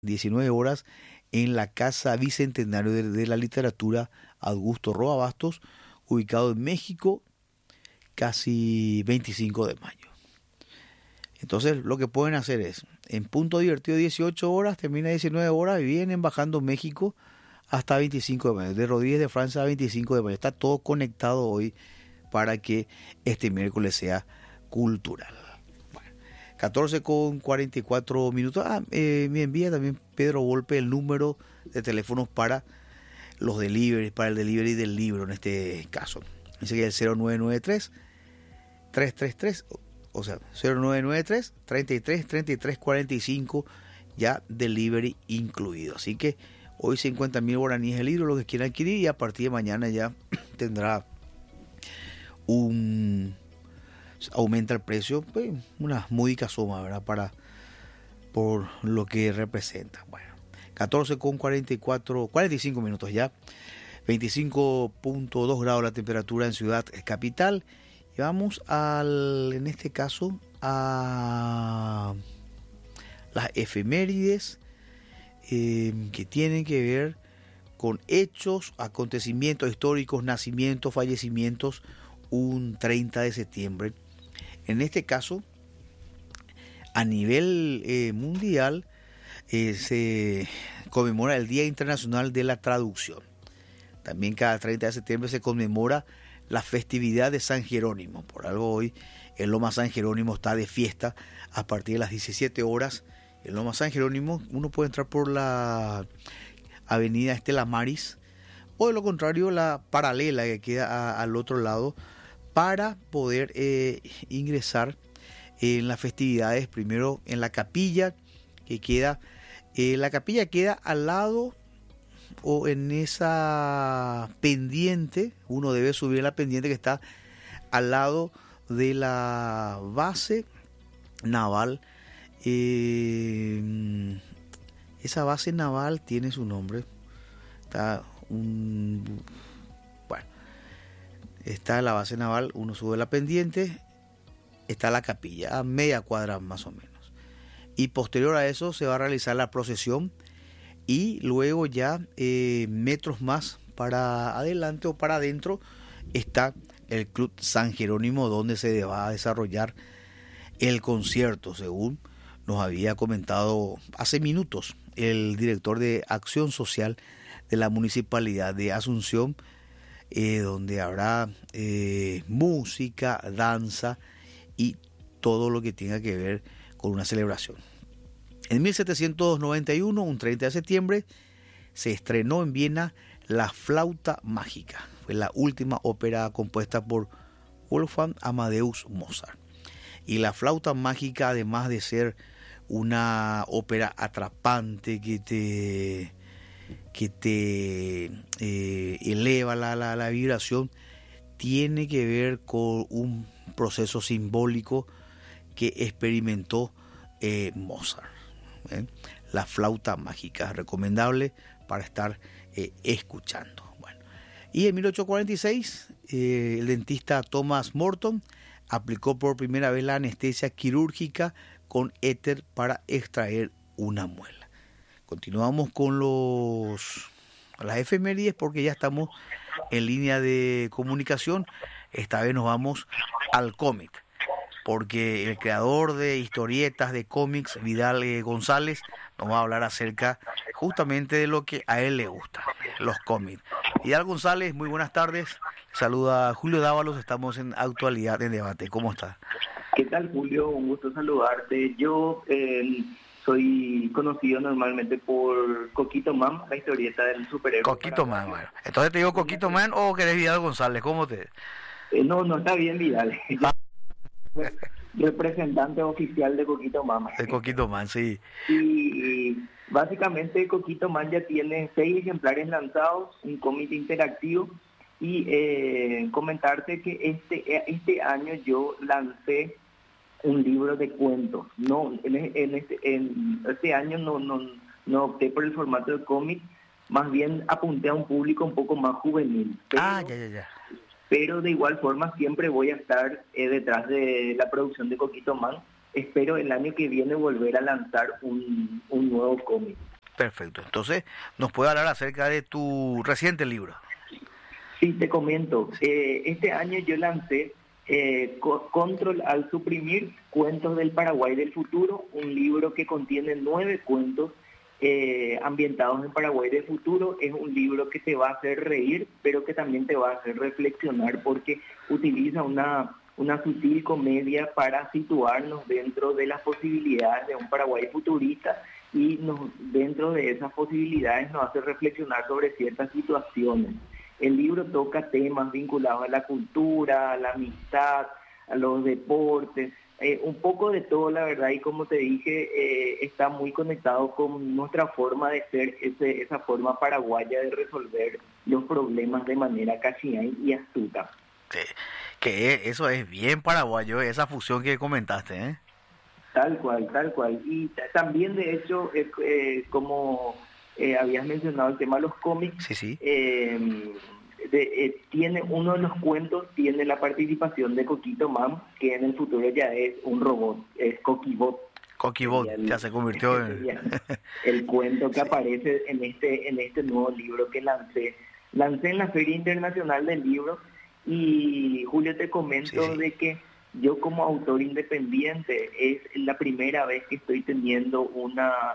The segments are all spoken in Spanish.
19 horas en la Casa Bicentenario de la Literatura Augusto Roa Bastos, ubicado en México, casi 25 de mayo. Entonces lo que pueden hacer es, en Punto Divertido 18 horas, termina 19 horas y vienen bajando México hasta 25 de mayo, de Rodríguez de Francia a 25 de mayo. Está todo conectado hoy para que este miércoles sea cultural. 14:44. Me envía también Pedro Volpe el número de teléfonos para los deliveries, para el delivery del libro en este caso. Dice que es el 0993-333, o sea, 0993-33-33-45, ya delivery incluido. Así que hoy 50.000 guaraníes el libro, lo que quieran adquirir, y a partir de mañana ya tendrá aumenta el precio, pues, una módica suma, ¿verdad? Por lo que representa. Bueno, 45 minutos ya, 25.2 grados la temperatura en Ciudad Capital. Y vamos en este caso, a las efemérides que tienen que ver con hechos, acontecimientos históricos, nacimientos, fallecimientos, un 30 de septiembre. En este caso, a nivel mundial, se conmemora el Día Internacional de la Traducción. También cada 30 de septiembre se conmemora la festividad de San Jerónimo. Por algo hoy el Loma San Jerónimo está de fiesta a partir de las 17 horas. El Loma San Jerónimo, uno puede entrar por la avenida Estela Maris, o de lo contrario la paralela que queda al otro lado, para poder ingresar en las festividades. Primero en la capilla que queda, la capilla queda al lado, o en esa pendiente, uno debe subir la pendiente que está al lado de la base naval. Esa base naval tiene su nombre, está la base naval, uno sube la pendiente, está la capilla, a media cuadra más o menos. Y posterior a eso se va a realizar la procesión, y luego ya metros más para adelante o para adentro está el Club San Jerónimo, donde se va a desarrollar el concierto, según nos había comentado hace minutos el director de Acción Social de la Municipalidad de Asunción, donde habrá música, danza y todo lo que tenga que ver con una celebración. En 1791, un 30 de septiembre, se estrenó en Viena La Flauta Mágica. Fue la última ópera compuesta por Wolfgang Amadeus Mozart. Y La Flauta Mágica, además de ser una ópera atrapante que te eleva la vibración, tiene que ver con un proceso simbólico que experimentó Mozart. La Flauta Mágica, recomendable para estar escuchando. Bueno, y en 1846 el dentista Thomas Morton aplicó por primera vez la anestesia quirúrgica con éter para extraer una muela. Continuamos con las efemérides, porque ya estamos en línea de comunicación. Esta vez nos vamos al cómic, porque el creador de historietas, de cómics, Vidal González, nos va a hablar acerca justamente de lo que a él le gusta, los cómics. Vidal González, muy buenas tardes. Saluda Julio Dávalos, estamos en Actualidad en Debate. ¿Cómo está? ¿Qué tal, Julio? Un gusto saludarte. Yo soy conocido normalmente por Coquito Man, la historieta del superhéroe. Coquito Man, bueno. Entonces te digo Coquito Man, o querés Vidal González, ¿cómo te...? No está bien, Vidal. Representante oficial de Coquito Man. De Coquito Man, sí. Y básicamente Coquito Man ya tiene 6 ejemplares lanzados, un cómic interactivo, y comentarte que este año yo lancé un libro de cuentos. No, en este año no opté por el formato de cómic, más bien apunté a un público un poco más juvenil. Ya. Pero de igual forma siempre voy a estar detrás de la producción de Coquito Man. Espero el año que viene volver a lanzar un nuevo cómic. Perfecto. Entonces, ¿nos puede hablar acerca de tu reciente libro? Sí, te comento. Este año yo lancé Control al suprimir, Cuentos del Paraguay del futuro, un libro que contiene 9 cuentos ambientados en Paraguay del futuro. Es un libro que te va a hacer reír, pero que también te va a hacer reflexionar, porque utiliza una sutil comedia para situarnos dentro de las posibilidades de un Paraguay futurista, y dentro de esas posibilidades nos hace reflexionar sobre ciertas situaciones. El libro toca temas vinculados a la cultura, a la amistad, a los deportes, un poco de todo, la verdad, y como te dije, está muy conectado con nuestra forma de ser, esa forma paraguaya de resolver los problemas de manera cachiay y astuta. Que eso es bien paraguayo, esa fusión que comentaste, ¿eh? Tal cual, tal cual. Y también, de hecho, como habías mencionado el tema de los cómics, Sí. Tiene uno de los cuentos, tiene la participación de Coquito Man, que en el futuro ya es un robot, es Coquibot. Coquibot ya se convirtió en... el cuento que aparece en este nuevo libro que lancé en la Feria Internacional del Libro. Y Julio, te comento de que yo, como autor independiente, es la primera vez que estoy teniendo una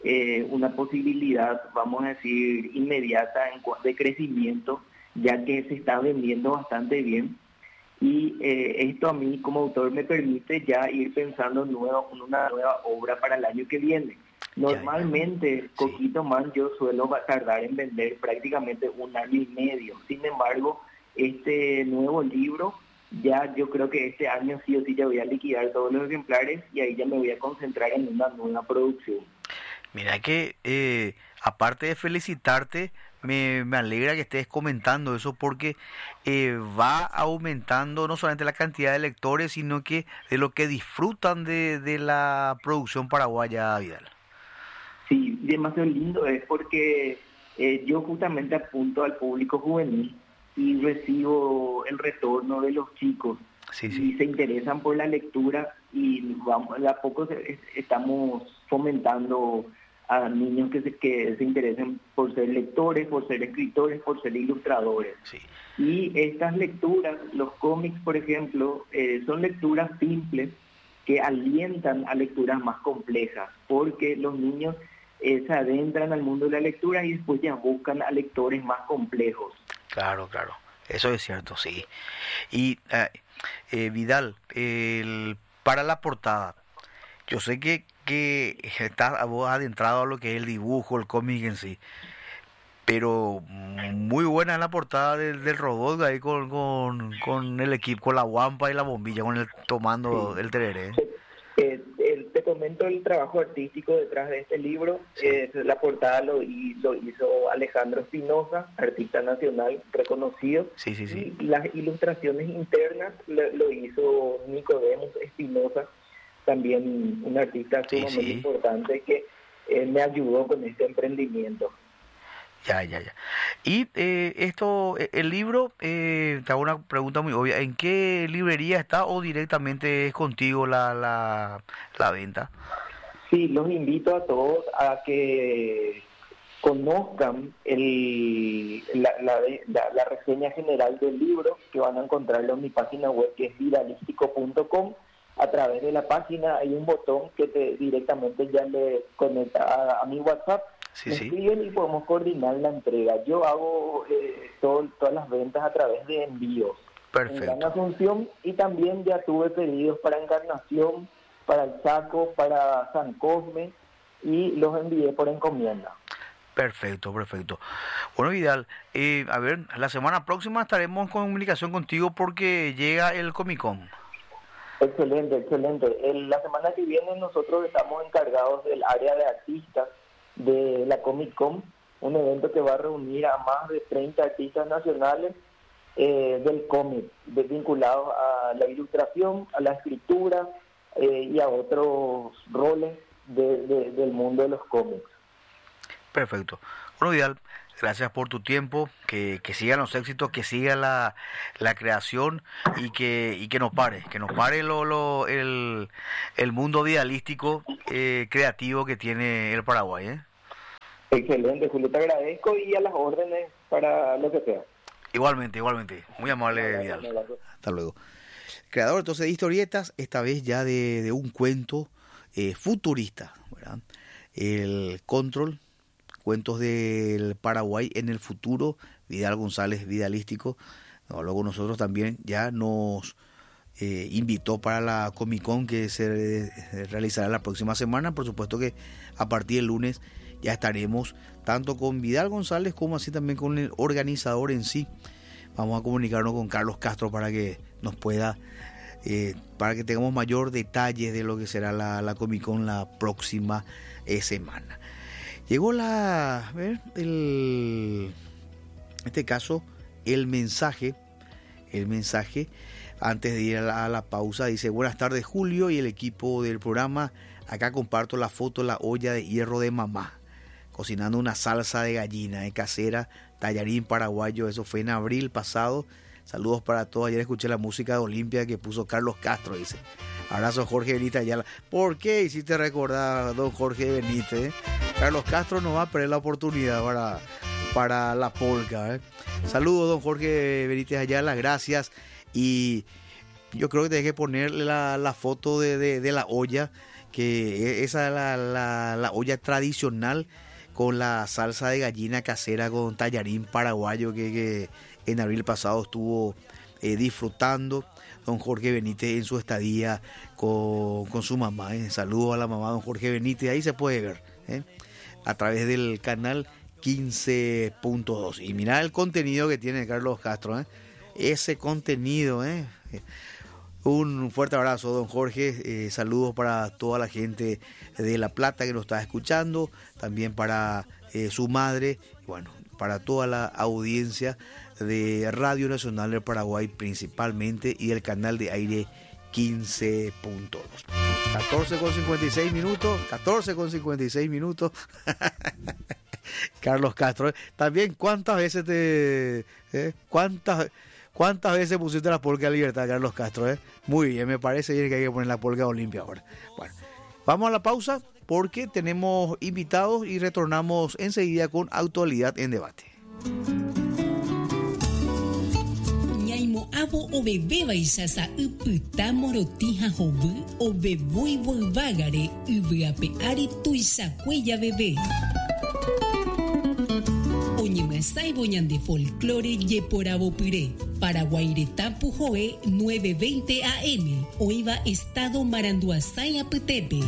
posibilidad, vamos a decir, inmediata de crecimiento, ya que se está vendiendo bastante bien. Y esto a mí como autor me permite ya ir pensando en una nueva obra para el año que viene. Normalmente, Coquito Man, yo suelo tardar en vender prácticamente 1 año y medio. Sin embargo, este nuevo libro, ya yo creo que este año sí o sí ya voy a liquidar todos los ejemplares, y ahí ya me voy a concentrar en una nueva producción. Mira que, aparte de felicitarte, me alegra que estés comentando eso, porque va aumentando no solamente la cantidad de lectores, sino que de lo que disfrutan de la producción paraguaya, Vidal. Sí, demasiado lindo es, porque yo justamente apunto al público juvenil y recibo el retorno de los chicos. Y se interesan por la lectura, y de a poco estamos fomentando a niños que se interesen por ser lectores, por ser escritores, por ser ilustradores. Y estas lecturas, los cómics, por ejemplo, son lecturas simples que alientan a lecturas más complejas, porque los niños se adentran al mundo de la lectura y después ya buscan a lectores más complejos. Claro, eso es cierto, sí. Y Vidal, para la portada, yo sé que estás vos adentrado a lo que es el dibujo, el cómic en sí, pero muy buena la portada del robot ahí con el equipo, con la guampa y la bombilla, tomando el tereré. Te comento el trabajo artístico detrás de este libro. La portada lo hizo Alejandro Espinosa, artista nacional reconocido. Y las ilustraciones internas lo hizo Nicodemo Espinosa, también un artista sumamente importante que me ayudó con este emprendimiento. Ya. Y el libro, te hago una pregunta muy obvia, ¿en qué librería está o directamente es contigo la venta? Sí, los invito a todos a que conozcan la reseña general del libro, que van a encontrarlo en mi página web, que es vidalístico.com. A través de la página hay un botón que directamente ya le conecta a mi WhatsApp. Me escriben y podemos coordinar la entrega. Yo hago todas las ventas a través de envíos. Perfecto. En Gran Asunción, y también ya tuve pedidos para Encarnación, para el Chaco, para San Cosme, y los envié por encomienda. Perfecto. Bueno, Vidal, a ver, la semana próxima estaremos en comunicación contigo porque llega el Comic Con. Excelente. La semana que viene nosotros estamos encargados del área de artistas de la Comic Con, un evento que va a reunir a más de 30 artistas nacionales del cómic, vinculados a la ilustración, a la escritura y a otros roles del mundo de los cómics. Perfecto. Bueno, Vidal, gracias por tu tiempo, que sigan los éxitos, que siga la creación, y que no pare el mundo idealístico, creativo que tiene el Paraguay, ¿eh? Excelente, Julio, te agradezco y a las órdenes para lo que sea. Igualmente. Muy amable, Vidal. Hasta luego. Creador entonces de historietas, esta vez ya de un cuento futurista, ¿verdad? El Control, cuentos del Paraguay en el futuro, Vidal González, Vidalístico. Luego nosotros también ya nos invitó para la Comic Con que se realizará la próxima semana. Por supuesto que a partir del lunes ya estaremos tanto con Vidal González como así también con el organizador en sí. Vamos a comunicarnos con Carlos Castro para que nos pueda, para que tengamos mayor detalle de lo que será la Comic Con la próxima semana. Llegó en este caso, el mensaje, antes de ir a la pausa, dice: buenas tardes, Julio y el equipo del programa. Acá comparto la foto de la olla de hierro de mamá, cocinando una salsa de gallina casera, tallarín paraguayo. Eso fue en abril pasado. Saludos para todos. Ayer escuché la música de Olimpia que puso Carlos Castro, dice. Abrazo, Jorge Benítez Ayala. ¿Por qué hiciste recordar a don Jorge Benítez? Carlos Castro no va a perder la oportunidad para la polka. Saludos, don Jorge Benítez Ayala, gracias. Y yo creo que tenés que ponerle la foto de la olla, que esa es la olla tradicional con la salsa de gallina casera con tallarín paraguayo que en abril pasado estuvo disfrutando don Jorge Benítez en su estadía con su mamá. Saludos a la mamá de don Jorge Benítez, ahí se puede ver a través del canal 15.2. Y mirá el contenido que tiene Carlos Castro, ese contenido. Un fuerte abrazo, don Jorge. Saludos para toda la gente de La Plata que nos está escuchando, también para su madre, y bueno, para toda la audiencia de Radio Nacional del Paraguay principalmente y del canal de aire 15.2. 14:56 minutos. Carlos Castro. También, ¿cuántas veces ¿cuántas veces pusiste la polka de Libertad, Carlos Castro? Muy bien, me parece bien que hay que poner la polka de Olimpia ahora. Bueno, vamos a la pausa porque tenemos invitados y retornamos enseguida con Actualidad en Debate. Abo o bebé baisasa uputa morotija jovu o bebui volvagare ubeapeari tuisa cuella bebé. Oñemasai boñan de folclore yeporabo puré. Paraguairetapu joe 9:20 AM. Oiva estado Maranduasaya Petepe.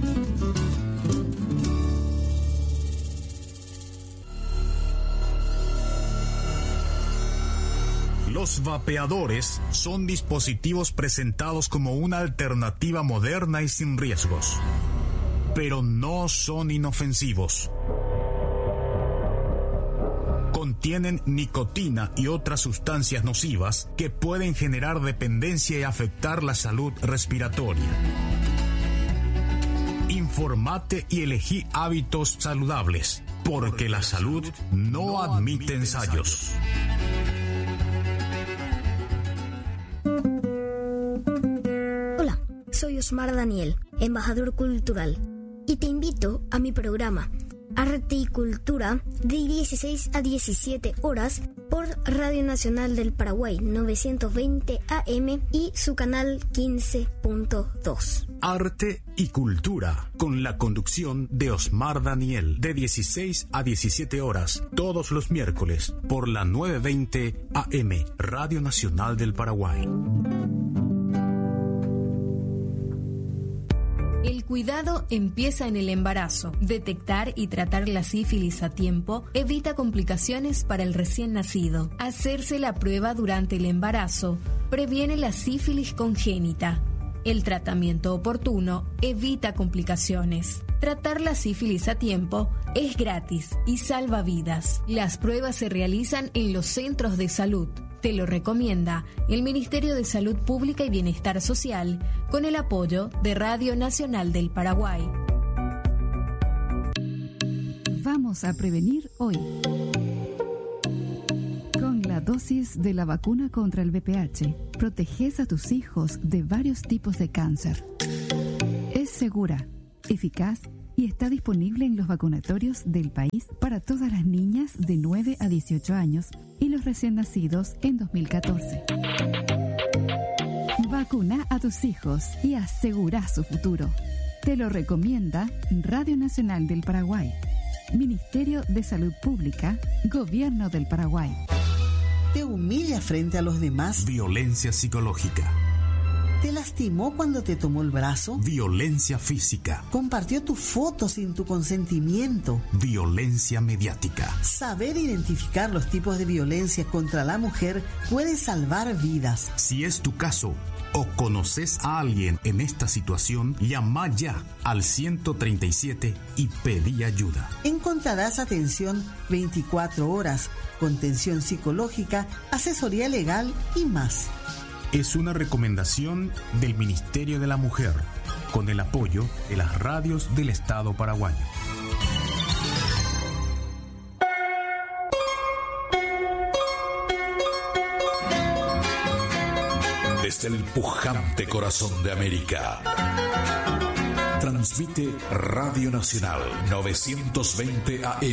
Los vapeadores son dispositivos presentados como una alternativa moderna y sin riesgos, pero no son inofensivos. Contienen nicotina y otras sustancias nocivas que pueden generar dependencia y afectar la salud respiratoria. Informate y elegí hábitos saludables, porque la salud no admite ensayos. Soy Osmar Daniel, embajador cultural, y te invito a mi programa Arte y Cultura de 16 a 17 horas por Radio Nacional del Paraguay 920 AM y su canal 15.2. Arte y Cultura, con la conducción de Osmar Daniel, de 16 a 17 horas, todos los miércoles, por la 920 AM, Radio Nacional del Paraguay. El cuidado empieza en el embarazo. Detectar y tratar la sífilis a tiempo evita complicaciones para el recién nacido. Hacerse la prueba durante el embarazo previene la sífilis congénita. El tratamiento oportuno evita complicaciones. Tratar la sífilis a tiempo es gratis y salva vidas. Las pruebas se realizan en los centros de salud. Te lo recomienda el Ministerio de Salud Pública y Bienestar Social con el apoyo de Radio Nacional del Paraguay. Vamos a prevenir hoy. Con la dosis de la vacuna contra el VPH, proteges a tus hijos de varios tipos de cáncer. Es segura, eficaz y y está disponible en los vacunatorios del país para todas las niñas de 9 a 18 años y los recién nacidos en 2014. Vacuna a tus hijos y asegura su futuro. Te lo recomienda Radio Nacional del Paraguay, Ministerio de Salud Pública, Gobierno del Paraguay. ¿Te humilla frente a los demás? Violencia psicológica. ¿Te lastimó cuando te tomó el brazo? Violencia física. ¿Compartió tu foto sin tu consentimiento? Violencia mediática. Saber identificar los tipos de violencia contra la mujer puede salvar vidas. Si es tu caso o conoces a alguien en esta situación, llama ya al 137 y pedí ayuda. Encontrarás atención 24 horas, contención psicológica, asesoría legal y más. Es una recomendación del Ministerio de la Mujer, con el apoyo de las radios del Estado paraguayo. Desde el pujante corazón de América, transmite Radio Nacional 920 AM.